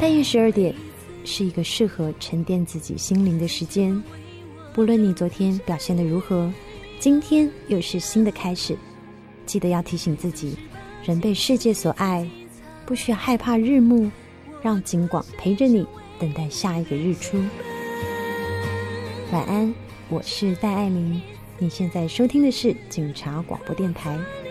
半夜12点是一个适合沉淀自己心灵的时间，不论你昨天表现得如何，今天又是新的开始。记得要提醒自己，人被世界所爱，不需要害怕日暮，让景广陪着你，等待下一个日出。晚安，我是戴爱玲，你现在收听的是警察广播电台。